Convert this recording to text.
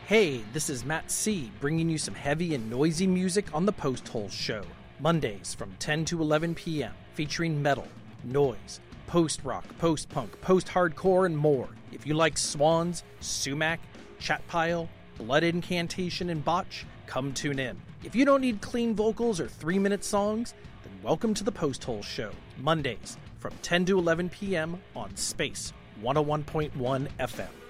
Hey, this is Matt C, bringing you some heavy and noisy music on the Post Hole Show. Mondays from 10 to 11 p.m., featuring metal, noise, post-rock, post-punk, post-hardcore, and more. If you like Swans, Sumac, Chatpile, Blood Incantation, and Botch, come tune in. If you don't need clean vocals or 3-minute songs, then welcome to the Post Hole Show. Mondays from 10 to 11 p.m. on Space 101.1 FM.